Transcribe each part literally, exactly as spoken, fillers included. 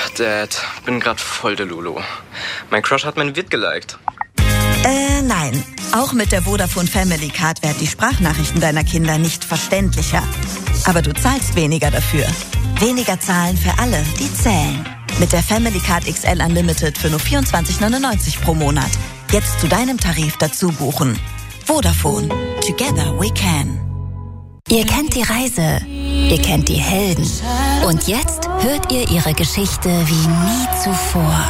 Dad, bin grad voll der Lulu. Mein Crush hat mein Vid geliked. Äh, nein. Auch mit der Vodafone Family Card werden die Sprachnachrichten deiner Kinder nicht verständlicher. Aber du zahlst weniger dafür. Weniger zahlen für alle, die zählen. Mit der Family Card X L Unlimited für nur vierundzwanzig neunundneunzig pro Monat. Jetzt zu deinem Tarif dazu buchen. Vodafone. Together we can. Ihr kennt die Reise. Ihr kennt die Helden. Und jetzt hört ihr ihre Geschichte wie nie zuvor.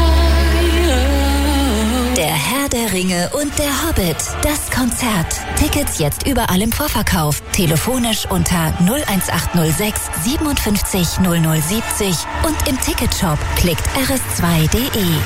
Der Herr der Ringe und der Hobbit. Das Konzert. Tickets jetzt überall im Vorverkauf. Telefonisch unter null eins acht null sechs siebenundfünfzig null null siebzig und im Ticketshop klickt r s zwei punkt d e.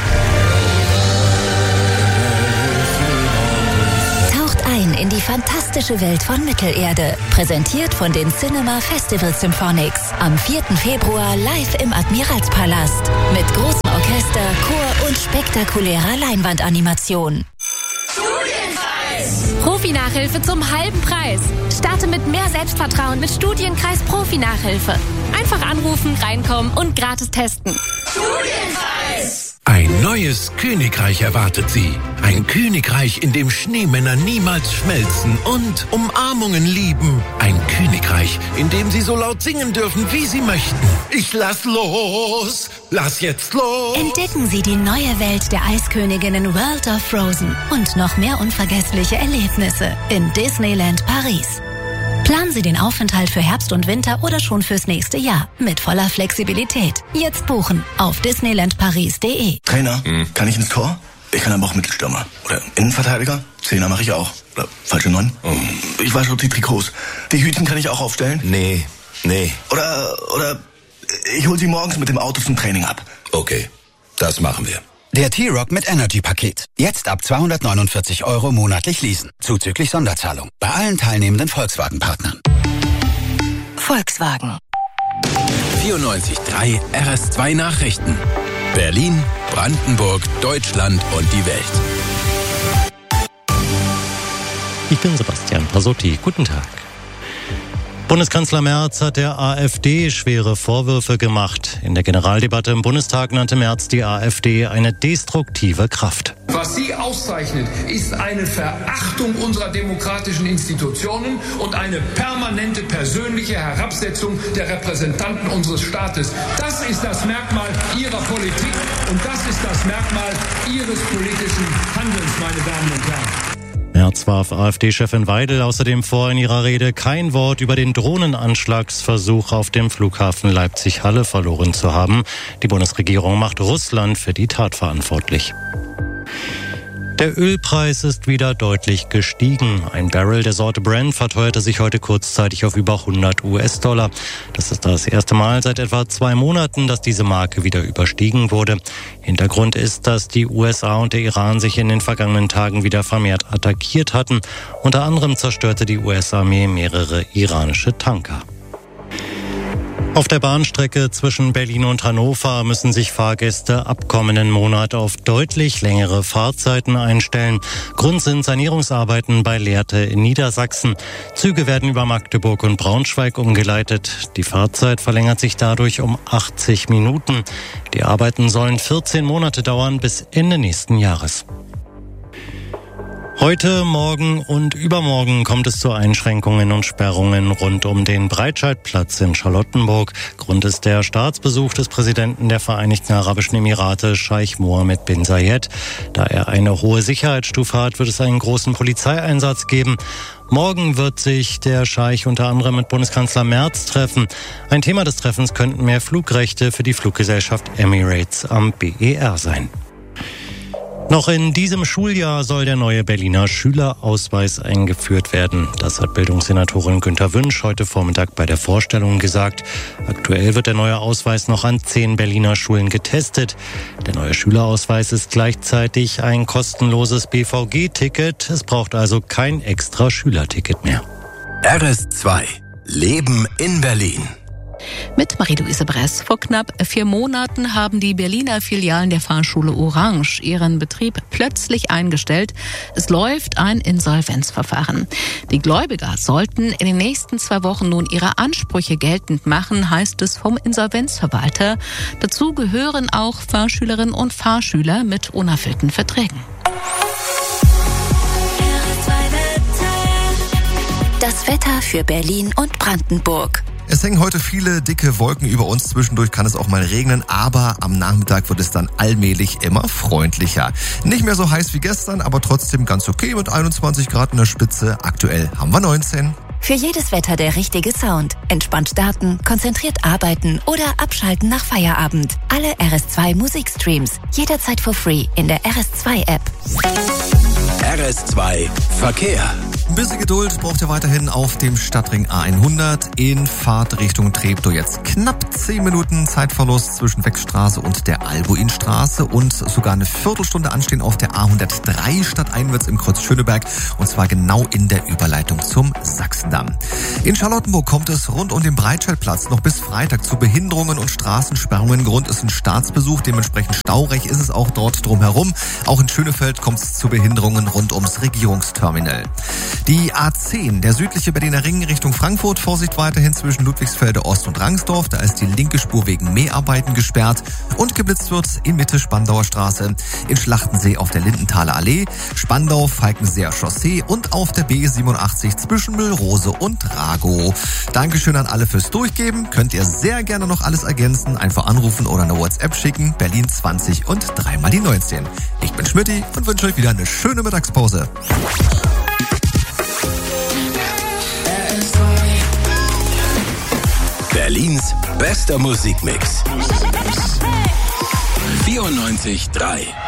Taucht ein in die fantastische Welt von Mittelerde. Präsentiert von den Cinema Festival Symphonics. Am vierten Februar live im Admiralspalast. Mit großem Orchester, Chor und spektakulärer Leinwandanimation. Studienkreis! Profi-Nachhilfe zum halben Preis. Starte mit mehr Selbstvertrauen mit Studienkreis Profi-Nachhilfe. Einfach anrufen, reinkommen und gratis testen. Studienkreis! Ein neues Königreich erwartet Sie. Ein Königreich, in dem Schneemänner niemals schmelzen und Umarmungen lieben. Ein Königreich, in dem Sie so laut singen dürfen, wie Sie möchten. Ich lass los! Lass jetzt los! Entdecken Sie die neue Welt der Eisköniginnen World of Frozen und noch mehr unvergessliche Erlebnisse in Disneyland Paris. Planen Sie den Aufenthalt für Herbst und Winter oder schon fürs nächste Jahr. Mit voller Flexibilität. Jetzt buchen auf disneyland paris punkt d e. Trainer, hm. kann ich ins Tor? Ich kann aber auch Mittelstürmer. Oder Innenverteidiger? Zehner mache ich auch. Oder falsche Neun? Oh. Ich wasche auch die Trikots. Die Hüten kann ich auch aufstellen? Nee, nee. Oder, oder ich hole sie morgens mit dem Auto zum Training ab. Okay, das machen wir. Der T-Rock mit Energy-Paket. Jetzt ab zweihundertneunundvierzig Euro monatlich leasen. Zuzüglich Sonderzahlung. Bei allen teilnehmenden Volkswagen-Partnern. Volkswagen. vierundneunzig Komma drei R S zwei Nachrichten. Berlin, Brandenburg, Deutschland und die Welt. Ich bin Sebastian Pasotti. Guten Tag. Bundeskanzler Merz hat der AfD schwere Vorwürfe gemacht. In der Generaldebatte im Bundestag nannte Merz die AfD eine destruktive Kraft. Was sie auszeichnet, ist eine Verachtung unserer demokratischen Institutionen und eine permanente persönliche Herabsetzung der Repräsentanten unseres Staates. Das ist das Merkmal ihrer Politik und das ist das Merkmal ihres politischen Handelns, meine Damen und Herren. Merz warf AfD-Chefin Weidel außerdem vor, in ihrer Rede kein Wort über den Drohnenanschlagsversuch auf dem Flughafen Leipzig-Halle verloren zu haben. Die Bundesregierung macht Russland für die Tat verantwortlich. Der Ölpreis ist wieder deutlich gestiegen. Ein Barrel der Sorte Brent verteuerte sich heute kurzzeitig auf über hundert US-Dollar. Das ist das erste Mal seit etwa zwei Monaten, dass diese Marke wieder überstiegen wurde. Hintergrund ist, dass die U S A und der Iran sich in den vergangenen Tagen wieder vermehrt attackiert hatten. Unter anderem zerstörte die U S-Armee mehrere iranische Tanker. Auf der Bahnstrecke zwischen Berlin und Hannover müssen sich Fahrgäste ab kommenden Monat auf deutlich längere Fahrzeiten einstellen. Grund sind Sanierungsarbeiten bei Lehrte in Niedersachsen. Züge werden über Magdeburg und Braunschweig umgeleitet. Die Fahrzeit verlängert sich dadurch um achtzig Minuten. Die Arbeiten sollen vierzehn Monate dauern, bis Ende nächsten Jahres. Heute, morgen und übermorgen kommt es zu Einschränkungen und Sperrungen rund um den Breitscheidplatz in Charlottenburg. Grund ist der Staatsbesuch des Präsidenten der Vereinigten Arabischen Emirate, Scheich Mohammed bin Zayed. Da er eine hohe Sicherheitsstufe hat, wird es einen großen Polizeieinsatz geben. Morgen wird sich der Scheich unter anderem mit Bundeskanzler Merz treffen. Ein Thema des Treffens könnten mehr Flugrechte für die Fluggesellschaft Emirates am B E R sein. Noch in diesem Schuljahr soll der neue Berliner Schülerausweis eingeführt werden. Das hat Bildungssenatorin Günter Wünsch heute Vormittag bei der Vorstellung gesagt. Aktuell wird der neue Ausweis noch an zehn Berliner Schulen getestet. Der neue Schülerausweis ist gleichzeitig ein kostenloses B V G-Ticket. Es braucht also kein extra Schülerticket mehr. R S zwei. Leben in Berlin. Mit Marie-Louise Bress. Vor knapp vier Monaten haben die Berliner Filialen der Fahrschule Orange ihren Betrieb plötzlich eingestellt. Es läuft ein Insolvenzverfahren. Die Gläubiger sollten in den nächsten zwei Wochen nun ihre Ansprüche geltend machen, heißt es vom Insolvenzverwalter. Dazu gehören auch Fahrschülerinnen und Fahrschüler mit unerfüllten Verträgen. Das Wetter für Berlin und Brandenburg. Es hängen heute viele dicke Wolken über uns. Zwischendurch kann es auch mal regnen, aber am Nachmittag wird es dann allmählich immer freundlicher. Nicht mehr so heiß wie gestern, aber trotzdem ganz okay mit einundzwanzig Grad in der Spitze. Aktuell haben wir neunzehn. Für jedes Wetter der richtige Sound. Entspannt starten, konzentriert arbeiten oder abschalten nach Feierabend. Alle R S zwei Musikstreams. Jederzeit for free in der R S zwei App. R S zwei Verkehr. Ein bisschen Geduld braucht ihr weiterhin auf dem Stadtring A hundert in Fahrt Richtung Treptow. Jetzt knapp zehn Minuten Zeitverlust zwischen Wechstraße und der Albuinstraße und sogar eine Viertelstunde anstehen auf der A hundertdrei stadteinwärts im Kreuz Schöneberg und zwar genau in der Überleitung zum Sachsendamm. In Charlottenburg kommt es rund um den Breitscheidplatz noch bis Freitag zu Behinderungen und Straßensperrungen. Grund ist ein Staatsbesuch, dementsprechend staureich ist es auch dort drumherum. Auch in Schönefeld kommt es zu Behinderungen rund ums Regierungsterminal. Die A zehn, der südliche Berliner Ring Richtung Frankfurt, Vorsicht weiterhin zwischen Ludwigsfelde Ost und Rangsdorf. Da ist die linke Spur wegen Mäharbeiten gesperrt. Und geblitzt wird in Mitte Spandauer Straße, in Schlachtensee auf der Lindenthaler Allee, Spandau, Falkenseer Chaussee und auf der B siebenundachtzig zwischen Müllrose und Ragow. Dankeschön an alle fürs Durchgeben. Könnt ihr sehr gerne noch alles ergänzen. Einfach anrufen oder eine WhatsApp schicken. Berlin zwanzig und dreimal die neunzehn. Ich bin Schmidti und wünsche euch wieder eine schöne Mittagspause. Berlins bester Musikmix. vierundneunzig Komma drei